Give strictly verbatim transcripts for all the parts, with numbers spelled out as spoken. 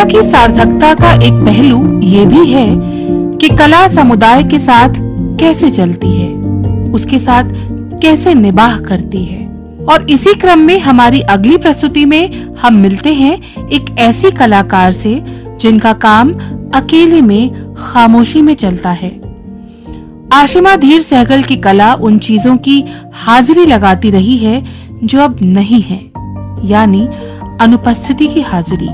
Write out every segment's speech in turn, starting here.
की सार्थकता का एक पहलू ये भी है कि कला समुदाय के साथ कैसे चलती है, उसके साथ कैसे निभाह करती है। और इसी क्रम में हमारी अगली प्रस्तुति में हम मिलते हैं एक ऐसी कलाकार से जिनका काम अकेले में खामोशी में चलता है। आशिमा धीर सहगल की कला उन चीजों की हाजिरी लगाती रही है जो अब नहीं है, यानी अनुपस्थिति की हाजिरी।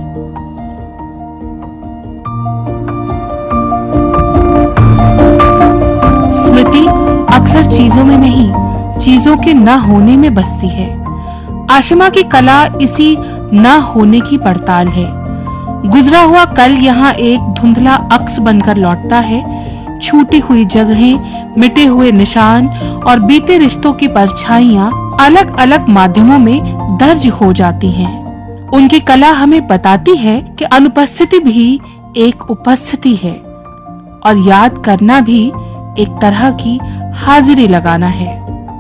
स्मृति अक्सर चीजों में नहीं, चीजों के न होने में बसती है। आशिमा की कला इसी न होने की पड़ताल है। गुजरा हुआ कल यहाँ एक धुंधला अक्स बनकर लौटता है। छूटी हुई जगहें, मिटे हुए निशान और बीते रिश्तों की परछाइयां अलग अलग माध्यमों में दर्ज हो जाती हैं। उनकी कला हमें बताती है कि अनुपस्थिति भी एक उपस्थिति है और याद करना भी एक तरह की हाजिरी लगाना है।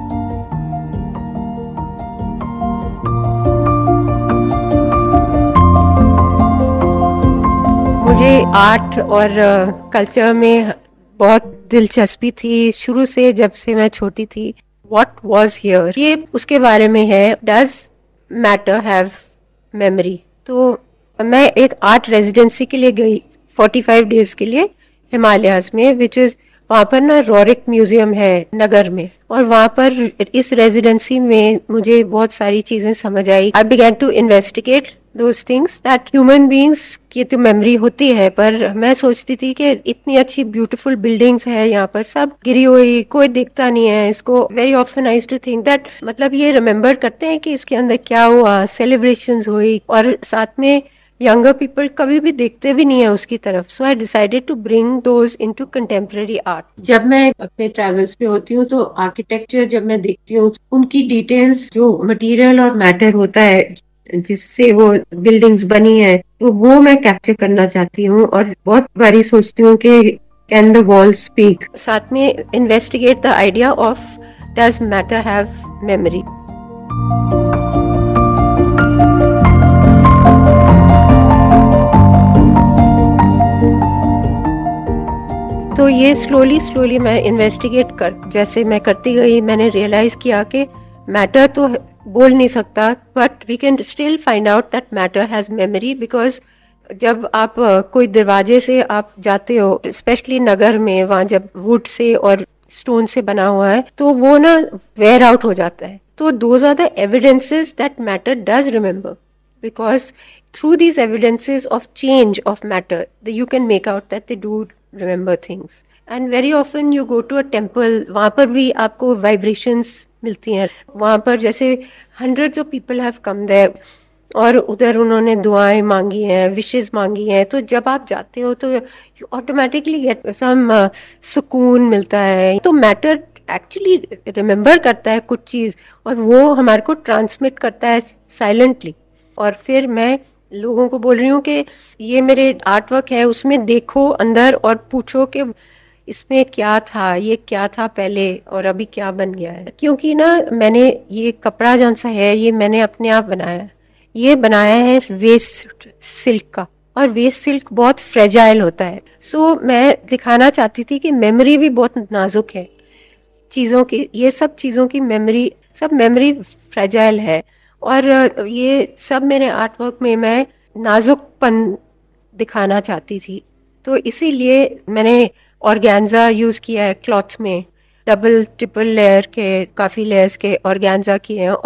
मुझे आर्ट और कल्चर में बहुत दिलचस्पी थी शुरू से, जब से मैं छोटी थी। What was here? ये उसके बारे में है। Does matter have memory? तो मैं एक आर्ट रेजिडेंसी के लिए गई पैंतालीस डेज के लिए हिमालयाज में, विच इज वहाँ पर ना रोरिक म्यूजियम है नगर में, और वहाँ पर इस रेजिडेंसी में मुझे बहुत सारी चीजें समझ आई। आई began to investigate those things that human beings की तो मेमोरी होती है, पर मैं सोचती थी कि इतनी अच्छी ब्यूटीफुल बिल्डिंग्स है यहाँ पर, सब गिरी हुई, कोई दिखता नहीं है इसको। Very often I used to think that मतलब ये रिमेम्बर करते हैं कि इसके अंदर क्या हुआ, सेलिब्रेशंस हुई, और साथ में यंगर पीपल कभी भी देखते भी नहीं है उसकी तरफ। सो I decided to bring those into contemporary art. जब मैं अपने ट्रैवल्स पे होती हूँ तो आर्किटेक्चर जब मैं देखती हूँ, उनकी डिटेल्स, जो मटेरियल और मैटर होता है जिससे वो बिल्डिंग्स बनी है, तो वो मैं कैप्चर करना चाहती हूँ। और बहुत बारी सोचती हूँ कि कैन द वॉल स्पीक। साथ में investigate the idea of does matter have memory. तो ये स्लोली स्लोली मैं इन्वेस्टिगेट कर जैसे मैं करती गई, मैंने रियलाइज किया कि मैटर तो बोल नहीं सकता, but we can still find out that matter has memory. Because जब आप कोई दरवाजे से आप जाते हो, स्पेशली नगर में, वहाँ जब वुड से और स्टोन से बना हुआ है, तो वो ना वेयर आउट हो जाता है। तो those are the evidences that matter does remember, because through these evidences of change of matter, that you can make out that they do remember things. And very often you go to a temple, वहाँ पर भी आपको vibrations मिलती हैं। वहाँ पर जैसे hundreds of people have come there, और उधर उन्होंने दुआएं मांगी हैं, विशेस मांगी हैं। तो जब आप जाते हो तो you automatically get some uh, सुकून मिलता है। तो मैटर एक्चुअली रिमेम्बर करता है कुछ चीज़, और वो हमारे को ट्रांसमिट करता है साइलेंटली। और फिर मैं लोगों को बोल रही हूँ कि ये मेरे आर्ट वर्क है, उसमें देखो अंदर और पूछो कि इसमें क्या था, ये क्या था पहले और अभी क्या बन गया है। क्योंकि ना मैंने ये कपड़ा जौन सा है, ये मैंने अपने आप बनाया। ये बनाया है वेस्ट सिल्क का, और वेस्ट सिल्क बहुत फ्रेजाइल होता है। सो मैं दिखाना चाहती थी कि मेमोरी भी बहुत नाजुक है चीज़ों की। ये सब चीज़ों की मेमोरी, सब मेमोरी फ्रेजाइल है, और ये सब मेरे आर्ट वर्क में मैं नाजुकपन दिखाना चाहती थी। तो इसीलिए मैंने ऑर्गेन्जा यूज़ किया है क्लॉथ में, डबल ट्रिपल लेयर के, काफ़ी लेयर्स के ऑर्गेन्जा किए हैं।